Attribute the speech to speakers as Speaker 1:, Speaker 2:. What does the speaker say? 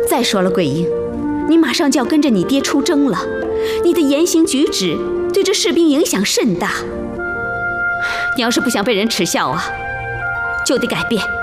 Speaker 1: 再说了，桂英，你马上就要跟着你爹出征了，你的言行举止对这士兵影响甚大。你要是不想被人耻笑啊，就得改变。